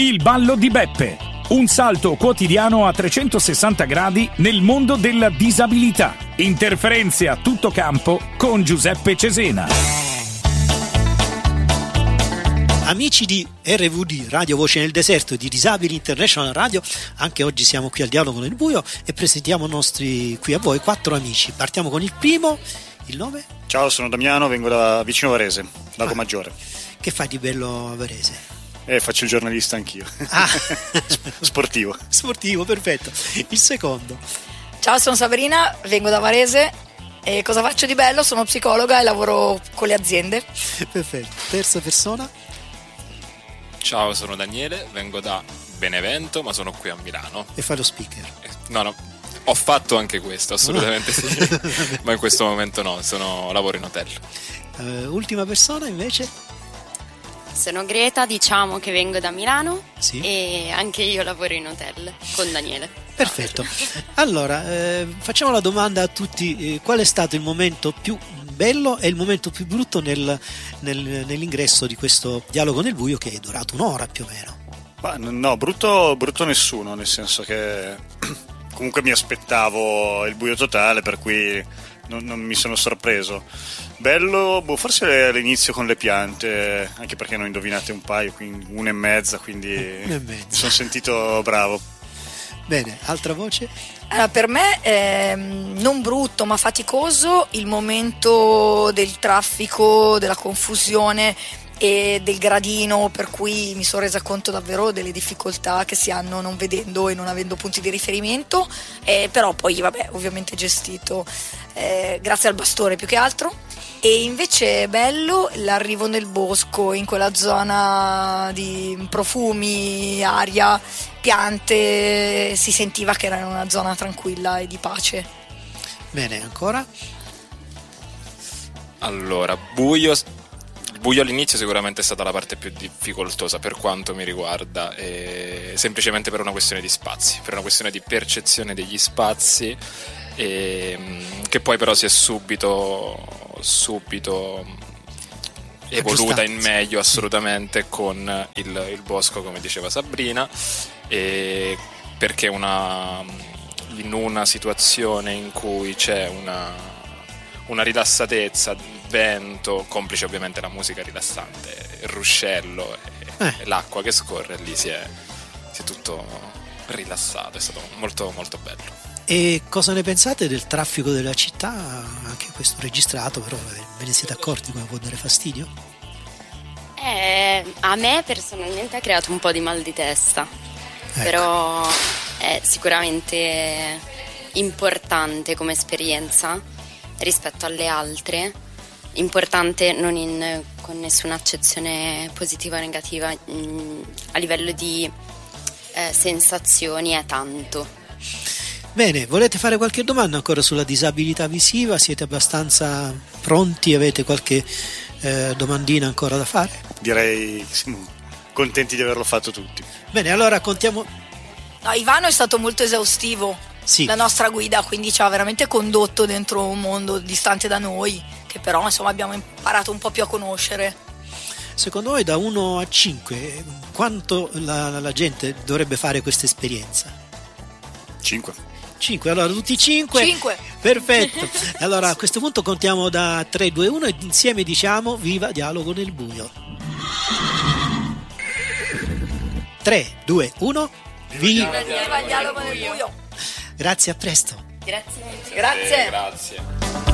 Il ballo di Beppe. Un salto quotidiano a 360 gradi nel mondo della disabilità. Interferenze a tutto campo con Giuseppe Cesena. Amici di RVD, Radio Voce nel Deserto, e di Disabili International Radio, anche oggi siamo qui al Dialogo nel Buio e presentiamo nostri qui a voi 4 amici. Partiamo con il primo, il nome? Ciao, sono Damiano, vengo da vicino Varese, Lago Maggiore. Che fai di bello a Varese? Faccio il giornalista anch'io. Sportivo. Sportivo, perfetto. Il secondo? Ciao, sono Sabrina, vengo da Varese e cosa faccio di bello? Sono psicologa e lavoro con le aziende. Perfetto. Terza persona? Ciao, sono Daniele, vengo da Benevento, ma sono qui a Milano. E fai lo speaker? No, ho fatto anche questo, assolutamente sì, ma in questo momento no, lavoro in hotel. Ultima persona invece? Sono Greta, diciamo che vengo da Milano, sì. E anche io lavoro in hotel con Daniele. Perfetto. Allora, facciamo la domanda a tutti, qual è stato il momento più bello e il momento più brutto nell'ingresso di questo Dialogo nel Buio, che è durato un'ora più o meno? Ma no, brutto nessuno, nel senso che comunque mi aspettavo il buio totale, per cui non mi sono sorpreso. Bello, forse all'inizio con le piante, anche perché ne ho indovinate un paio, quindi 1,5, quindi mi sono sentito bravo. Bene, altra voce? Allora, per me non brutto ma faticoso il momento del traffico, della confusione e del gradino, per cui mi sono resa conto davvero delle difficoltà che si hanno non vedendo e non avendo punti di riferimento, però poi vabbè, ovviamente gestito grazie al bastone più che altro. E invece è bello l'arrivo nel bosco, in quella zona di profumi, aria, piante, si sentiva che era una zona tranquilla e di pace. Bene, ancora? Allora, buio all'inizio sicuramente è stata la parte più difficoltosa per quanto mi riguarda, semplicemente per una questione di spazi, per una questione di percezione degli spazi, che poi però si è subito evoluta in meglio assolutamente con il bosco, come diceva Sabrina, perché in una situazione in cui c'è una rilassatezza, vento, complice ovviamente la musica rilassante, il ruscello e l'acqua che scorre, lì si è tutto rilassato, è stato molto molto bello. E cosa ne pensate del traffico della città? Anche questo registrato, però ve ne siete accorti come può dare fastidio? A me personalmente ha creato un po' di mal di testa, ecco. Però è sicuramente importante come esperienza rispetto alle altre, importante non con nessuna accezione positiva o negativa, a livello di sensazioni è tanto. Bene, volete fare qualche domanda ancora sulla disabilità visiva? Siete abbastanza pronti? Avete qualche domandina ancora da fare? Direi che siamo contenti di averlo fatto tutti. Bene, allora contiamo. No, Ivano è stato molto esaustivo, sì. La nostra guida, quindi ci ha veramente condotto dentro un mondo distante da noi, che però insomma abbiamo imparato un po' più a conoscere. Secondo voi, da 1 a 5, quanto la gente dovrebbe fare questa esperienza? 5. 5, allora tutti 5. 5. Perfetto. Allora a questo punto contiamo da 3, 2, 1 e insieme diciamo viva Dialogo nel Buio. 3, 2, 1. Viva Dialogo nel Buio. Grazie, a presto. Grazie. Grazie. Grazie.